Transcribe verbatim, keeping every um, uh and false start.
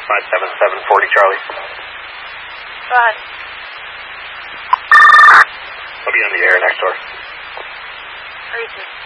five seven seven forty Charlie. Go ahead. I'll be on the air next door. Reason.